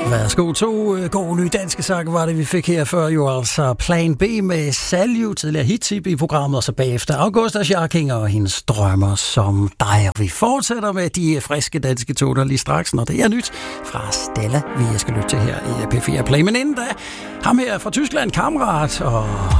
Værsgo, to gode nye danske sange var det, vi fik her før. Jo altså Plan B med Salju, tidligere hittip i programmet, og så bagefter Augusta Scharking og hendes drømmer som dig. Og vi fortsætter med de friske danske toner lige straks, når det er nyt fra Stella, vi skal lytte til her i P4 Play. Men inden da, ham her fra Tyskland, Kammerat og